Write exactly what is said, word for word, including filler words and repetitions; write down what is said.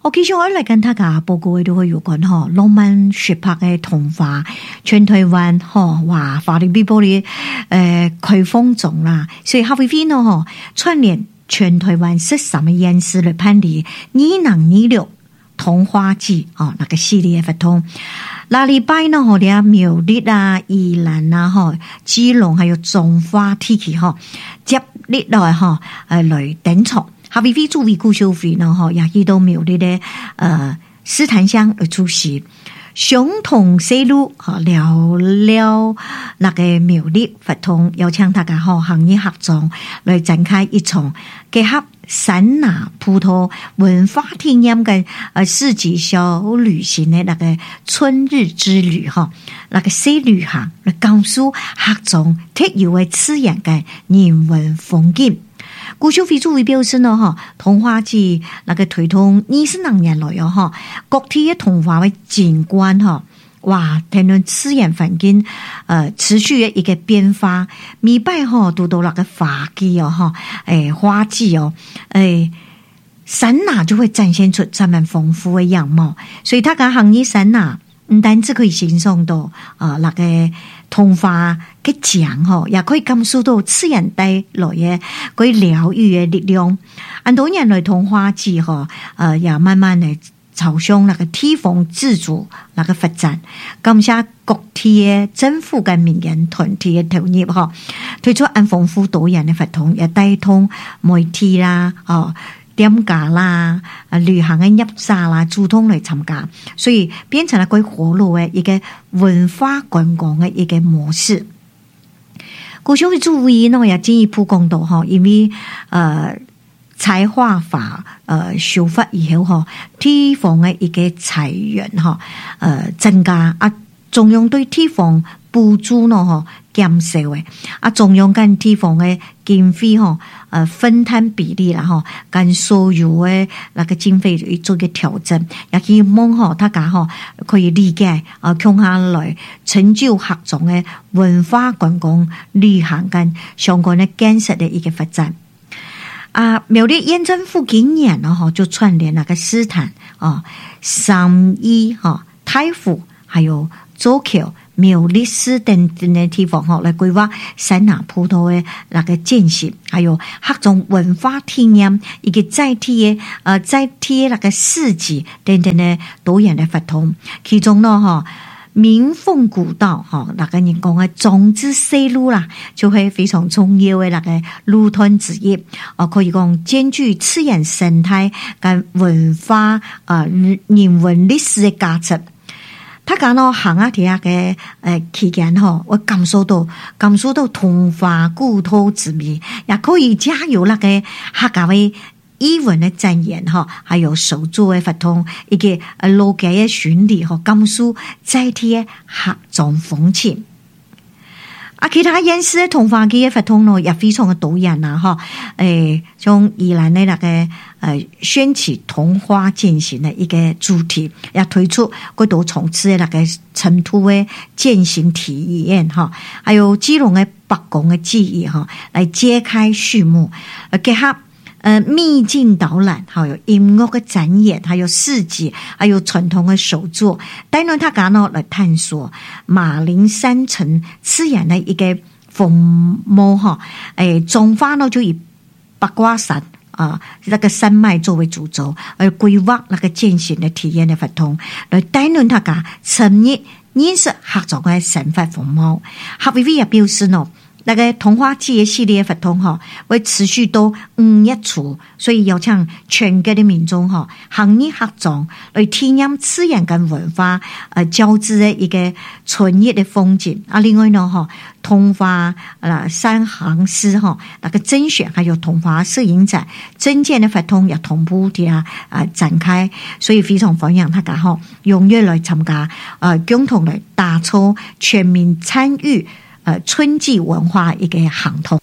我繼續我嚟跟大家報告嘅都會有關吼浪漫雪拍嘅童話，全台灣吼話法律比玻璃誒開放中啦，所以哈菲菲呢吼串聯全台灣十三個縣市嚟辦理二零二六童話季哦，那個系列嘅活動。那禮拜呢吼啲苗栗啊、宜蘭啊、吼基隆還有彰化地區吼接力來吼誒來登場。哈菲菲主委顧秀菲呢，哈也去到苗栗的呃獅潭鄉來出席，相同細路哈聊聊那個苗栗活動，邀請大家哈行業合作來展開一場結合山拿葡萄文化體驗嘅呃四季小旅行的那個春日之旅哈，那個小旅行來講述合作特有嘅自然嘅人文風景。顧秀菲主委表示呢，哈，童話季那個推動二十兩年來哦，哈，各地嘅童話嘅景觀哈，哇，談論自然環境，呃，持續嘅一個變化，每擺哈都到那個花季哦，哈，誒，花季哦，誒，山拿就會展現出這麼豐富嘅樣貌，所以他講行業山拿唔單止可以欣賞到啊，那個童話嘅獎吼，也可以感受到自然帶來嘅嗰啲療癒嘅力量。很多年來童話季吼，呃，也慢慢嚟朝向那個地方自主那個發展。感謝各地嘅政府跟民間團體嘅投入吼，推出很豐富多元嘅活動，也帶動媒體啦，哦。點解啦？啊，旅行嘅入沙啦，主動嚟參加，所以變成了佢活絡嘅一個文化觀光嘅一個模式。顧秀菲主委呢也進一步講到哈，因為呃財劃法呃修法以後哈，地方嘅一個財源哈呃增加啊，中央對地方補助呢哈減少嘅啊，中央跟地方嘅經費哈。呃，分攤比例啦，吼，跟所有嘅那個經費做個調整，也希望吼大家吼可以理解，啊，共下來成就各種嘅文化觀光旅行跟相關嘅建設嘅一個發展。啊，苗栗縣政府今年呢，吼就串聯那個獅潭啊、三義哈、太湖，還有左橋。苗栗市等等的地方吼來規劃山拿葡萄的那個建設，還有各種文化體驗，一個在地的呃在地的那個市集等等的多元的活動。其中呢，哈明鳳古道哈那個人講的種子細路啦，就會非常重要的那個路團之一。哦，可以講兼具自然生態跟文化啊、呃、人文歷史的價值。他講到行啊啲啊嘅誒期間吼，我感受到感受到童話故土之美，也可以加入那個客家嘅語文嘅展演吼，還有手作嘅活動，一個誒老街嘅巡禮和感受在地嘅客莊風情。啊，其他縣市嘅童話季嘅活動呢，也非常嘅多樣啦，哈，誒，像宜蘭嘅那個誒掀起童話踐行嘅一個主題，也推出嗰度從此嘅那個塵土嘅踐行體驗，哈，還有基隆嘅北港嘅記憶，哈，來揭開序幕，結合。呃，秘境導覽，還有音樂嘅展演，還有市集，還有傳統嘅手作，帶領大家呢來探索馬鈴山城自然的一個風貌哈。誒，彰化呢就以八卦山啊，那個山脈作為主軸，而規劃那個踐行的體驗的活動，來帶領大家深入認識各種嘅生活風貌。哈菲菲也表示呢。那個童話季嘅系列活動哈，會持續到五月初，所以邀請全國的民眾哈，行業合作來體驗自然跟文化呃交織的一個純熱的風景。啊，另外呢哈，童話啊三行詩哈，那個甄選還有童話攝影展、徵件的活動也同步地啊啊展開，所以非常歡迎大家哈踴躍來參加，呃共同來打造全民參與。呃，春季文化一個行動。